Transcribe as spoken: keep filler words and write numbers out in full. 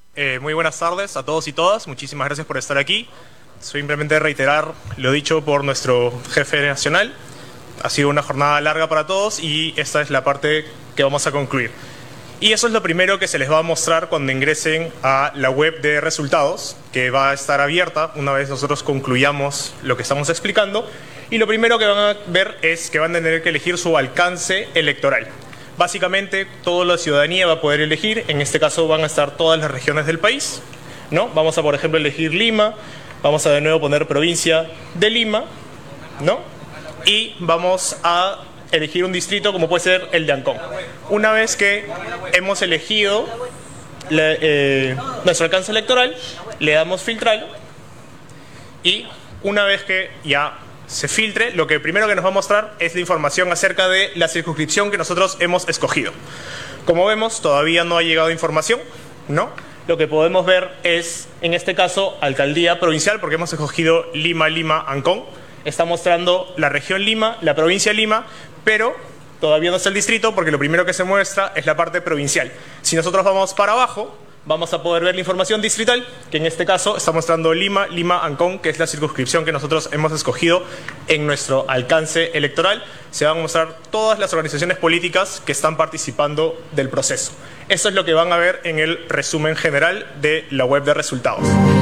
Eh, muy buenas tardes a todos y todas. Muchísimas gracias por estar aquí. Simplemente reiterar lo dicho por nuestro jefe nacional. Ha sido una jornada larga para todos y esta es la parte que vamos a concluir. Y eso es lo primero que se les va a mostrar cuando ingresen a la web de resultados, que va a estar abierta una vez nosotros concluyamos lo que estamos explicando. Y lo primero que van a ver es que van a tener que elegir su alcance electoral. Básicamente, toda la ciudadanía va a poder elegir. En este caso van a estar todas las regiones del país, ¿no? Vamos a, por ejemplo, elegir Lima. Vamos a de nuevo poner provincia de Lima, ¿no? Y vamos a elegir un distrito como puede ser el de Ancón. Una vez que hemos elegido le, eh, nuestro alcance electoral, le damos filtrar y una vez que ya se filtre, lo que primero que nos va a mostrar es la información acerca de la circunscripción que nosotros hemos escogido. Como vemos, todavía no ha llegado información, ¿no? Lo que podemos ver es, en este caso, alcaldía provincial, porque hemos escogido Lima, Lima, Ancón. Está mostrando la región Lima, la provincia Lima, pero todavía no está el distrito, porque lo primero que se muestra es la parte provincial. Si nosotros vamos para abajo, vamos a poder ver la información distrital, que en este caso está mostrando Lima, Lima, Ancón, que es la circunscripción que nosotros hemos escogido en nuestro alcance electoral. Se van a mostrar todas las organizaciones políticas que están participando del proceso. Eso es lo que van a ver en el resumen general de la web de resultados.